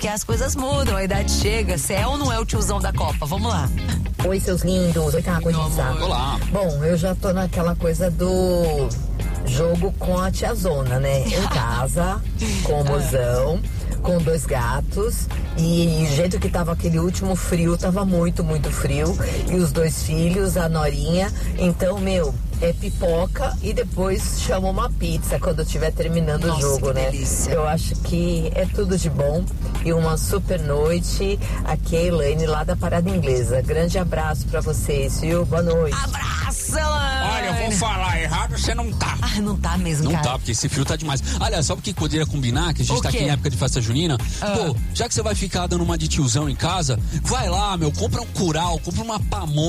porque as coisas mudam, a idade chega. Você é ou não é o tiozão da Copa? Vamos lá. Oi, seus lindos. Oi, Carracoiçada. Olá. Bom, eu já tô naquela coisa do jogo com a tiazona, né? Em casa, com o mozão, com 2 gatos. E o jeito que tava aquele último frio, tava muito, muito frio. E os 2 filhos, a norinha. Então, é pipoca e depois chama uma pizza quando estiver terminando o jogo, né? Delícia. Eu acho que é tudo de bom e uma super noite. Aqui é a Elaine lá da Parada Inglesa. Grande abraço pra vocês, viu? Boa noite. Abraço, Elaine. Olha, eu vou falar errado, você não tá. Ah, não tá mesmo, Não cara. tá, porque esse frio tá demais. Olha, só porque poderia combinar, que a gente O tá aqui quê? em época de festa junina. Pô, já que você vai ficar dando uma de tiozão em casa, vai lá, compra um curau, compra uma pamonha.